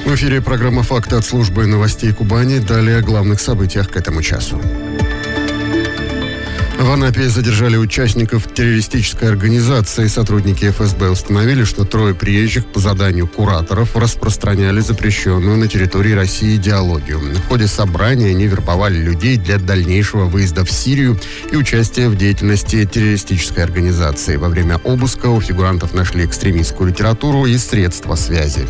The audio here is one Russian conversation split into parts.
В эфире программа «Факты» от службы новостей Кубани. Далее о главных событиях к этому часу. В Анапе задержали участников террористической организации. Сотрудники ФСБ установили, что 3 приезжих по заданию кураторов распространяли запрещенную на территории России идеологию. В ходе собрания они вербовали людей для дальнейшего выезда в Сирию и участия в деятельности террористической организации. Во время обыска у фигурантов нашли экстремистскую литературу и средства связи.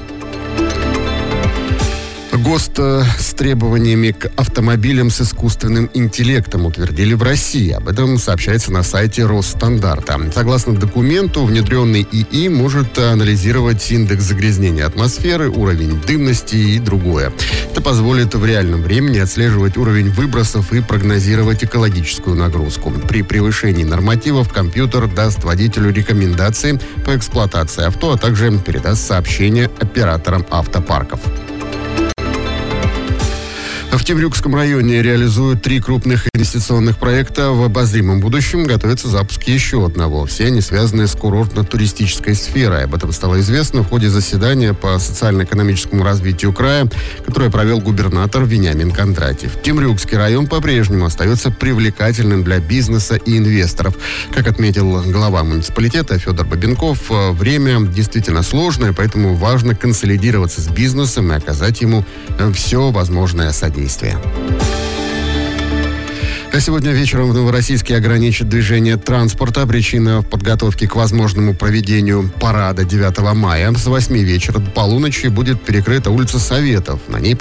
ГОСТ с требованиями к автомобилям с искусственным интеллектом утвердили в России. Об этом сообщается на сайте Росстандарта. Согласно документу, внедренный ИИ может анализировать индекс загрязнения атмосферы, уровень дымности и другое. Это позволит в реальном времени отслеживать уровень выбросов и прогнозировать экологическую нагрузку. При превышении нормативов компьютер даст водителю рекомендации по эксплуатации авто, а также передаст сообщения операторам автопарков. В Темрюкском районе реализуют 3 крупных инвестиционных проекта. В обозримом будущем готовится запуск еще одного. Все они связаны с курортно-туристической сферой. Об этом стало известно в ходе заседания по социально-экономическому развитию края, которое провел губернатор Вениамин Кондратьев. Темрюкский район по-прежнему остается привлекательным для бизнеса и инвесторов. Как отметил глава муниципалитета Федор Бабенков, время действительно сложное, поэтому важно консолидироваться с бизнесом и оказать ему все возможное содействие. А сегодня вечером в Новороссийске ограничат движение транспорта. Причина в подготовке к возможному проведению парада 9 мая. С 8 вечера до полуночи будет перекрыта улица Советов. На ней